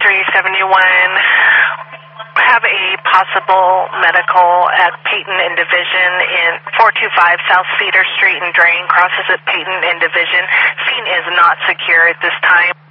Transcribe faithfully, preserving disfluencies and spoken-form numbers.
three seventy-one. Have a possible medical at Peyton and Division in four two five South Cedar Street and Drain, crosses at Peyton and Division. Scene is not secure at this time.